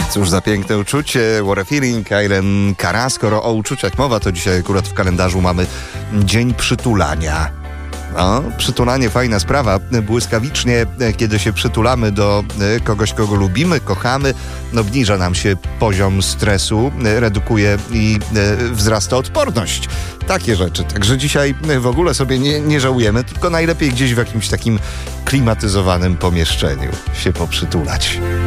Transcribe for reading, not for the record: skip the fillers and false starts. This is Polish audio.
Cóż za piękne uczucie, what a feeling, Irene Cara. Skoro o uczuciach mowa, to dzisiaj akurat w kalendarzu mamy Dzień Przytulania. No, przytulanie fajna sprawa. Błyskawicznie, kiedy się przytulamy do kogoś, kogo lubimy, kochamy, obniża nam się poziom stresu, redukuje i wzrasta odporność. Takie rzeczy. Także dzisiaj w ogóle sobie nie żałujemy, tylko najlepiej gdzieś w jakimś takim klimatyzowanym pomieszczeniu się poprzytulać.